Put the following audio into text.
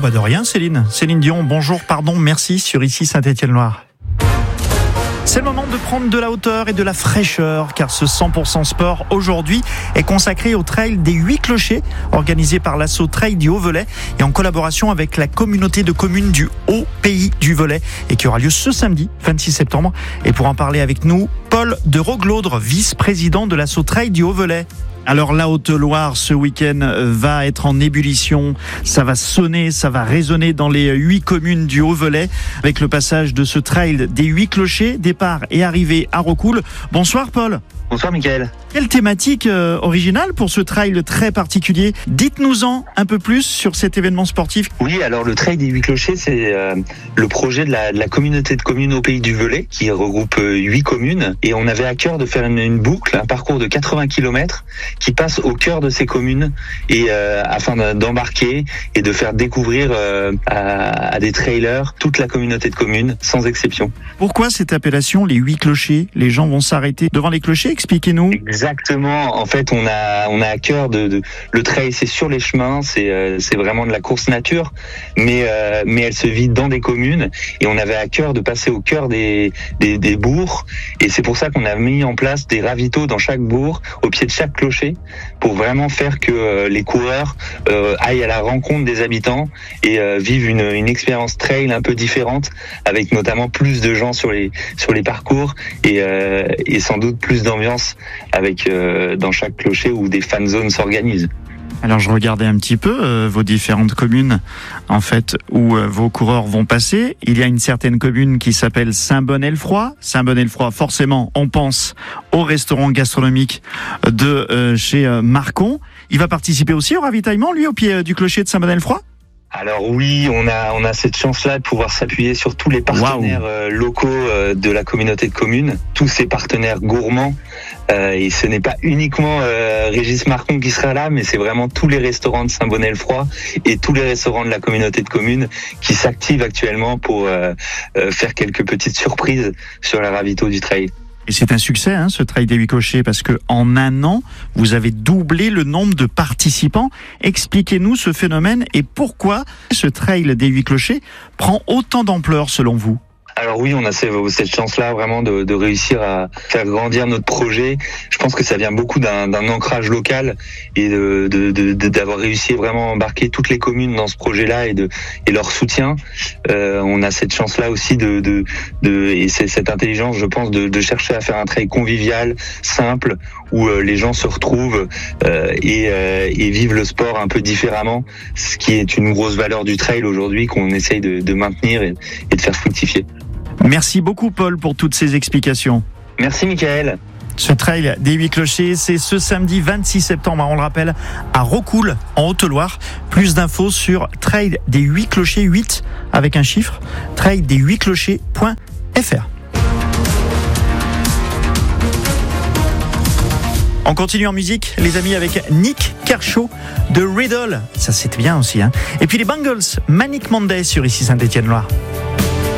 De rien Céline. Céline Dion, bonjour, pardon, merci sur ici Saint-Étienne-Loire. C'est le moment de prendre de la hauteur et de la fraîcheur, car ce 100% sport aujourd'hui est consacré au trail des 8 clochers, organisé par l'asso Trail du Haut-Velay et en collaboration avec la communauté de communes du Haut Pays du Velay et qui aura lieu ce samedi 26 septembre. Et pour en parler avec nous, Paul de Roglaudre, vice-président de l'asso Trail du Haut-Velay. Alors la Haute-Loire ce week-end va être en ébullition, ça va sonner, ça va résonner dans les 8 communes du Haut-Velay avec le passage de ce trail des 8 clochers, départ et arrivée à Rocoul. Bonsoir Paul. Bonsoir Mickaël. Quelle thématique originale pour ce trail très particulier. Dites-nous-en un peu plus sur cet événement sportif. Oui, alors le trail des 8 clochers, c'est le projet de la communauté de communes au Pays du Velay qui regroupe 8 communes et on avait à cœur de faire une boucle, un parcours de 80 km qui passe au cœur de ces communes et afin d'embarquer et de faire découvrir à des trailers toute la communauté de communes sans exception. Pourquoi cette appellation, les 8 clochers? Les gens vont s'arrêter devant les clochers? Expliquez-nous. Exactement. En fait, on a à cœur le trail, c'est sur les chemins, c'est vraiment de la course nature, mais elle se vit dans des communes et on avait à cœur de passer au cœur des bourgs et c'est pour ça qu'on a mis en place des ravitaux dans chaque bourg, au pied de chaque clocher, pour vraiment faire que les coureurs aillent à la rencontre des habitants et vivent une expérience trail un peu différente, avec notamment plus de gens sur les parcours et sans doute plus d'ambiance avec dans chaque clocher où des fan zones s'organisent. Alors je regardais un petit peu vos différentes communes en fait où vos coureurs vont passer. Il y a une certaine commune qui s'appelle Saint-Bonnet-le-Froid. Saint-Bonnet-le-Froid, forcément, on pense au restaurant gastronomique de chez Marcon. Il va participer aussi au ravitaillement, lui, au pied du clocher de Saint-Bonnet-le-Froid? Alors oui, on a cette chance-là de pouvoir s'appuyer sur tous les partenaires locaux de la communauté de communes, tous ces partenaires gourmands. Et ce n'est pas uniquement Régis Marcon qui sera là, mais c'est vraiment tous les restaurants de Saint-Bonnet-le-Froid et tous les restaurants de la communauté de communes qui s'activent actuellement pour faire quelques petites surprises sur la ravito du trail. Et c'est un succès, ce trail des 8 clochers, parce que en un an, vous avez doublé le nombre de participants. Expliquez-nous ce phénomène et pourquoi ce trail des 8 clochers prend autant d'ampleur selon vous. Alors oui, on a cette chance-là vraiment de réussir à faire grandir notre projet. Je pense que ça vient beaucoup d'un ancrage local et d'avoir réussi vraiment à embarquer toutes les communes dans ce projet-là et leur soutien. On a cette chance-là aussi et c'est cette intelligence, je pense, de chercher à faire un trail convivial, simple, où les gens se retrouvent et vivent le sport un peu différemment, ce qui est une grosse valeur du trail aujourd'hui qu'on essaye de maintenir et de faire fructifier. Merci beaucoup Paul pour toutes ces explications. Merci Mickaël. Ce trail des 8 clochers, c'est ce samedi 26 septembre, on le rappelle, à Rocoul, en Haute-Loire. Plus d'infos sur trail des 8 clochers, 8 avec un chiffre, traildes8clochers.fr. On continue en musique, les amis, avec Nick Kershaw de Riddle. Ça, c'était bien aussi. Et puis les Bangles, Manic Monday sur ici Saint-Étienne-Loire.